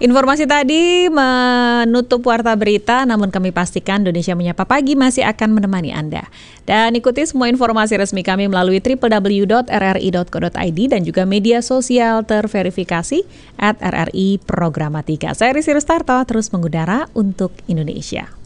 Informasi tadi menutup Warta Berita, namun kami pastikan Indonesia Menyapa Pagi masih akan menemani Anda. Dan ikuti semua informasi resmi kami melalui www.rri.co.id dan juga media sosial terverifikasi @RRI Programatika. Saya Risi Rustarto, terus mengudara untuk Indonesia.